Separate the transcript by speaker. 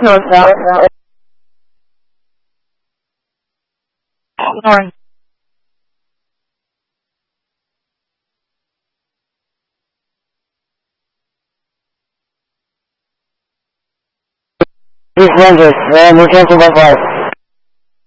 Speaker 1: northbound. North.
Speaker 2: East Kansas, we'll cancel by 5.